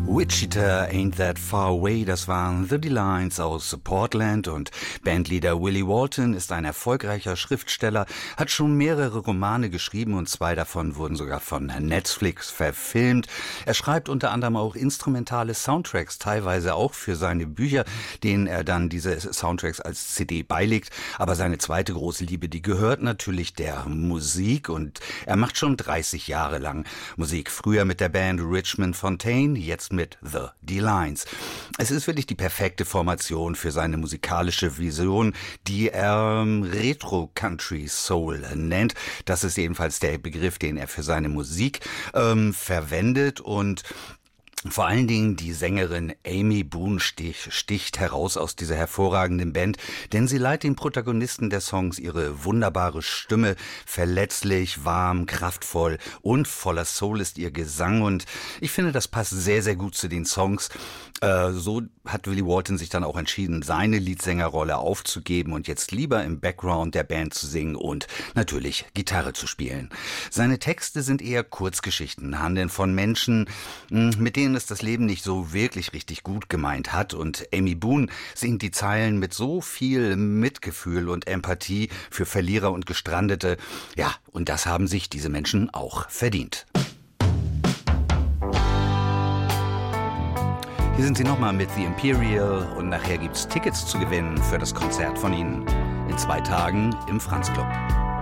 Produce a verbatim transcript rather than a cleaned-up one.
Wichita Ain't That Far Away, das waren The Delines aus Portland, und Bandleader Willie Walton ist ein erfolgreicher Schriftsteller, hat schon mehrere Romane geschrieben und zwei davon wurden sogar von Netflix verfilmt. Er schreibt unter anderem auch instrumentale Soundtracks, teilweise auch für seine Bücher, denen er dann diese Soundtracks als C D beilegt. Aber seine zweite große Liebe, die gehört natürlich der Musik, und er macht schon dreißig Jahre lang Musik. Früher mit der Band Richmond Fontaine, jetzt mit The Delines. Es ist wirklich die perfekte Formation für seine musikalische Vision, die er ähm, Retro Country Soul nennt. Das ist jedenfalls der Begriff, den er für seine Musik ähm, verwendet, und vor allen Dingen die Sängerin Amy Boone stich, sticht heraus aus dieser hervorragenden Band, denn sie leiht den Protagonisten der Songs ihre wunderbare Stimme. Verletzlich, warm, kraftvoll und voller Soul ist ihr Gesang, und ich finde, das passt sehr, sehr gut zu den Songs. Äh, so hat Willie Walton sich dann auch entschieden, seine Leadsängerrolle aufzugeben und jetzt lieber im Background der Band zu singen und natürlich Gitarre zu spielen. Seine Texte sind eher Kurzgeschichten, handeln von Menschen, mit denen es das Leben nicht so wirklich richtig gut gemeint hat, und Amy Boone singt die Zeilen mit so viel Mitgefühl und Empathie für Verlierer und Gestrandete. Ja, und das haben sich diese Menschen auch verdient. Hier sind sie nochmal mit The Imperial, und nachher gibt's Tickets zu gewinnen für das Konzert von ihnen in zwei Tagen im Franz Club.